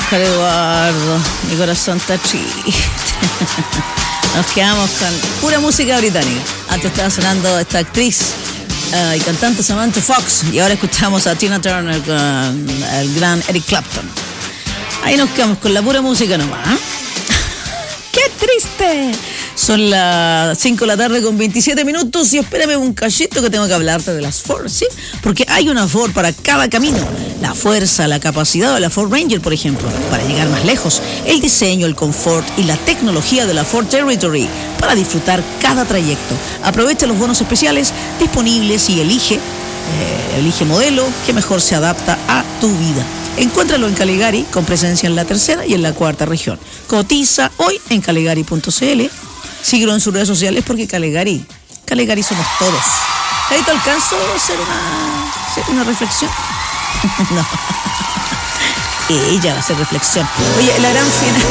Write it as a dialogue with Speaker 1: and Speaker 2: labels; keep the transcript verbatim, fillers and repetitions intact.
Speaker 1: Oscar Eduardo, mi corazón está triste. Nos quedamos con pura música británica. Antes estaba sonando esta actriz uh, y cantante Samantha Fox, y ahora escuchamos a Tina Turner con el gran Eric Clapton. Ahí nos quedamos con la pura música nomás, ¿eh? ¡Qué triste! Son las cinco de la tarde con veintisiete minutos y espérame un cachito que tengo que hablarte de las Ford, ¿sí? Porque hay una Ford para cada camino. La fuerza, la capacidad de la Ford Ranger, por ejemplo, para llegar más lejos. El diseño, el confort y la tecnología de la Ford Territory para disfrutar cada trayecto. Aprovecha los bonos especiales disponibles y elige, eh, elige modelo que mejor se adapta a tu vida. Encuéntralo en Caligari, con presencia en la tercera y en la cuarta región. Cotiza hoy en caligari punto c l. Síguelo en sus redes sociales porque Caligari, Caligari somos todos. ¿Ahí te alcanzo a hacer una, hacer una reflexión? No. Ella va a hacer reflexión. Oye, la gran final.